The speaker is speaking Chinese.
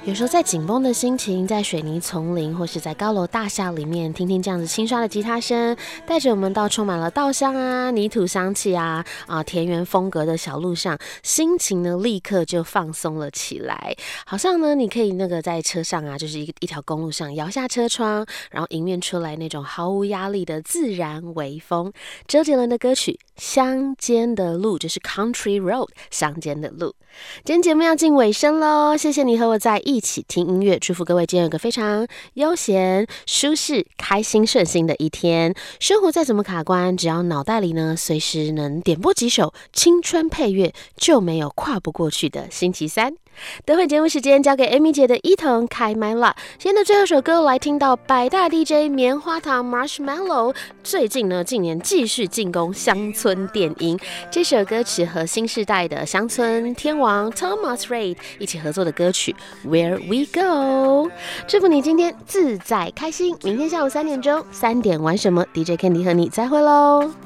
有时候在紧绷的心情，在水泥丛林或是在高楼大厦里面，听听这样子轻刷的吉他声，带着我们到充满了稻香啊、泥土香气啊、田园风格的小路上，心情呢立刻就放松了起来。好像呢，你可以在车上啊，就是一条公路上摇下车窗，然后迎面出来那种毫无压力的自然微风。周杰伦的歌曲《乡间的路》就是 Country Road 乡间的路。今天节目要进尾声咯，谢谢你和我在一起听音乐，祝福各位今天有个非常悠闲、舒适、开心、顺心的一天。生活再怎么卡关，只要脑袋里呢随时能点播几首青春配乐，就没有跨不过去的星期三。等会节目时间交给 Amy 姐的一同开麦啦。今天的最后一首歌来听到百大 DJ 棉花糖 Marshmallow 近年继续进攻乡村电音，这首歌曲和新世代的乡村天王 Thomas Rhett 一起合作的歌曲 Where We Go。 祝福你今天自在开心，明天下午3点玩什么 DJ Candy 和你再会咯。